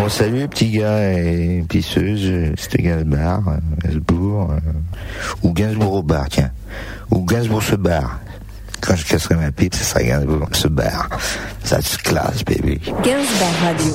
Bon, salut, petit gars et pisseuse, c'était Gainsbourg, ou Gainsbourg au bar, tiens. Ou Gainsbourg se barre. Quand je casserai ma pipe, ce sera Gainsbourg se barre. Ça se classe, baby. Gainsbourg Radio.